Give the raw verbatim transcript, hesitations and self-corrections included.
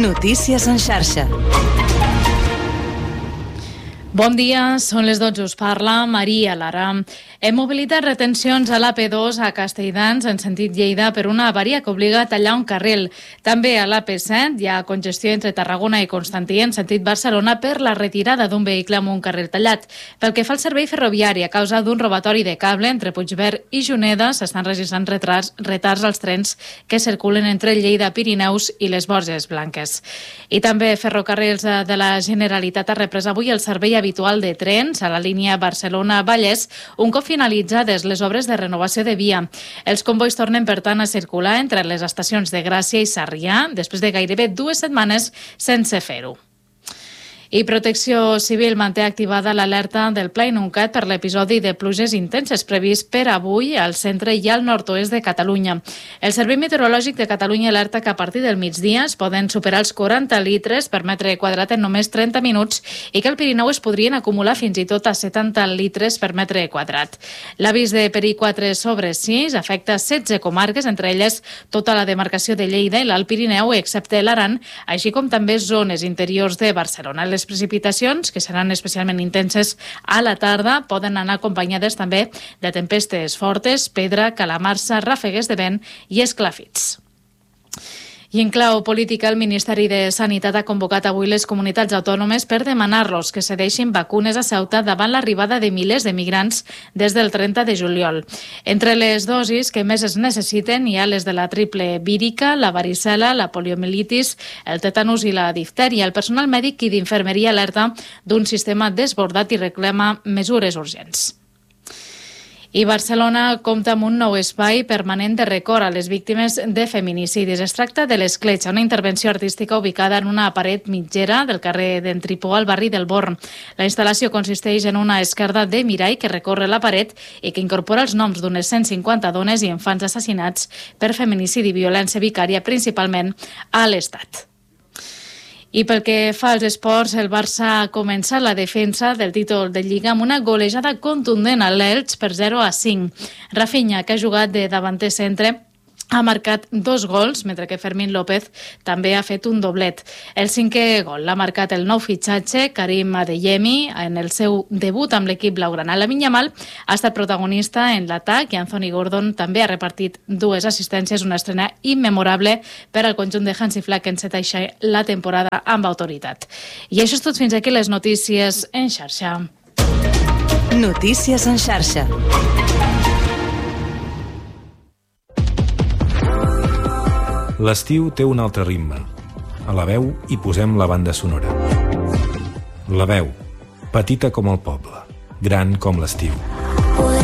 Notícies en xarxa. Bon dia, són les dotze, us parla Maria Lara. Hem mobilitat retencions a l'A P dos a Castelldans en sentit Lleida per una avaria que obliga a tallar un carril. També a l'A P set hi ha congestió entre Tarragona i Constantí en sentit Barcelona per la retirada d'un vehicle amb un carril tallat. Pel que fa al servei ferroviari, a causa d'un robatori de cable entre Puigverd i Juneda, s'estan registrant retards, retards als trens que circulen entre Lleida, Pirineus i les Borges Blanques. I també Ferrocarrils de la Generalitat ha reprès avui el servei habitual de trens a la línia Barcelona-Vallès, un cop finalitzades les obres de renovació de via. Els convois tornen, per tant, a circular entre les estacions de Gràcia i Sarrià, després de gairebé dues setmanes sense fer-ho. I Protecció Civil manté activada l'alerta del Pla Inuncat per l'episodi de pluges intenses previst per avui al centre i al nord-oest de Catalunya. El Servei Meteorològic de Catalunya alerta que a partir del migdia es poden superar els quaranta litres per metre quadrat en només trenta minuts i que al Pirineu es podrien acumular fins i tot a setanta litres per metre quadrat. L'avís de perill quatre sobre sis afecta setze comarques, entre elles tota la demarcació de Lleida i l'Alt Pirineu, excepte l'Aran, així com també zones interiors de Barcelona. Les precipitacions, que seran especialment intenses a la tarda, poden anar acompanyades també de tempestes fortes, pedra, calamarsa, ràfegues de vent i esclafits. I en clau política, el Ministeri de Sanitat ha convocat avui les comunitats autònomes per demanar-los que cedeixin vacunes a Ceuta davant l'arribada de milers de migrants des del trenta de juliol. Entre les dosis que més es necessiten hi ha les de la triple vírica, la varicel·la, la poliomielitis, el tetanus i la diftèria. El personal mèdic i d'infermeria alerta d'un sistema desbordat i reclama mesures urgents. I Barcelona compta amb un nou espai permanent de record a les víctimes de feminicidis. Es tracta de l'Escletxa, una intervenció artística ubicada en una paret mitgera del carrer d'en Tripó al barri del Born. La instal·lació consisteix en una esquerda de mirall que recorre la paret i que incorpora els noms d'unes cent cinquanta dones i infants assassinats per feminicidi i violència vicària, principalment a l'Estat. I pel que fa als esports, el Barça ha començat la defensa del títol de Lliga amb una golejada contundent a l'Elx per zero a cinc. Rafinha, que ha jugat de davanter centre, ha marcat dos gols, mentre que Fermín López també ha fet un doblet. El cinquè gol l'ha marcat el nou fitxatge, Karim Adeyemi, en el seu debut amb l'equip blaugrana. Lamine Yamal ha estat protagonista en l'atac i Anthony Gordon també ha repartit dues assistències, una estrena immemorable per al conjunt de Hansi Flick, que enceta la temporada amb autoritat. I això és tot, fins aquí les notícies en xarxa. Notícies en xarxa. L'estiu té un altre ritme. A la veu hi posem la banda sonora. La veu, petita com el poble, gran com l'estiu.